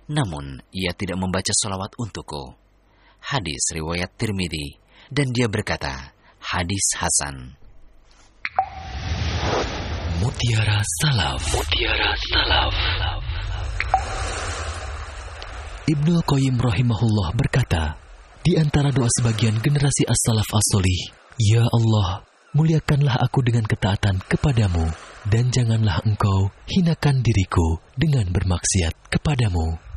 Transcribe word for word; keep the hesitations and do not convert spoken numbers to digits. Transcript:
namun ia tidak membaca salawat untukku. Hadis riwayat Tirmidzi, dan dia berkata, hadis hasan. Mutiara Salaf. Mutiara Salaf. Ibnul Qayyim rahimahullah berkata, di antara doa sebagian generasi as-salaf as-solih, ya Allah, muliakanlah aku dengan ketaatan kepadamu, dan janganlah engkau hinakan diriku dengan bermaksiat kepadamu.